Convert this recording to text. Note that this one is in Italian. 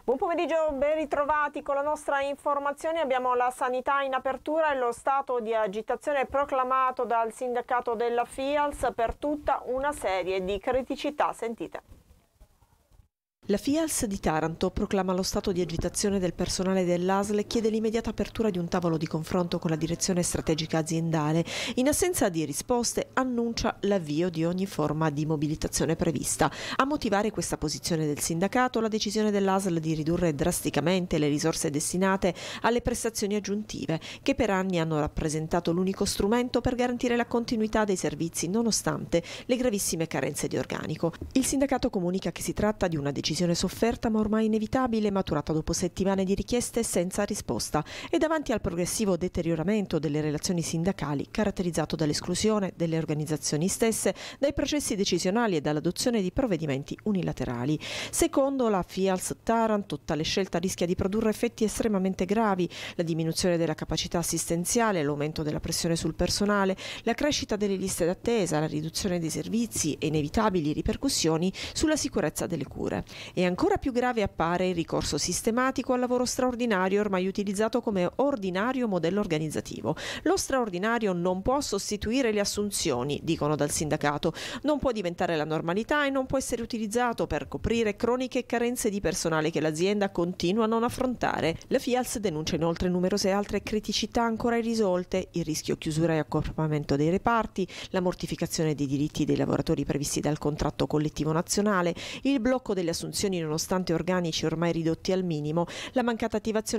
Buon pomeriggio, ben ritrovati con la nostra informazione. Abbiamo la sanità in apertura e lo stato di agitazione proclamato dal sindacato della FIALS per tutta una serie di criticità. Sentite. La FIALS di Taranto proclama lo stato di agitazione del personale dell'ASL e chiede l'immediata apertura di un tavolo di confronto con la direzione strategica aziendale. In assenza di risposte annuncia l'avvio di ogni forma di mobilitazione prevista. A motivare questa posizione del sindacato la decisione dell'ASL di ridurre drasticamente le risorse destinate alle prestazioni aggiuntive, che per anni hanno rappresentato l'unico strumento per garantire la continuità dei servizi nonostante le gravissime carenze di organico. Il sindacato comunica che si tratta di una decisione sofferta ma ormai inevitabile, maturata dopo settimane di richieste senza risposta e davanti al progressivo deterioramento delle relazioni sindacali caratterizzato dall'esclusione delle organizzazioni stesse dai processi decisionali e dall'adozione di provvedimenti unilaterali. Secondo la FIALS Taranto, tale scelta rischia di produrre effetti estremamente gravi: la diminuzione della capacità assistenziale, l'aumento della pressione sul personale, la crescita delle liste d'attesa, la riduzione dei servizi e inevitabili ripercussioni sulla sicurezza delle cure. E ancora più grave appare il ricorso sistematico al lavoro straordinario, ormai utilizzato come ordinario modello organizzativo. Lo straordinario non può sostituire le assunzioni, dicono dal sindacato, non può diventare la normalità e non può essere utilizzato per coprire croniche carenze di personale che l'azienda continua a non affrontare. La FIALS denuncia inoltre numerose altre criticità ancora irrisolte: il rischio chiusura e accorpamento dei reparti, la mortificazione dei diritti dei lavoratori previsti dal contratto collettivo nazionale, il blocco delle assunzioni nonostante organici ormai ridotti al minimo, la mancata attivazione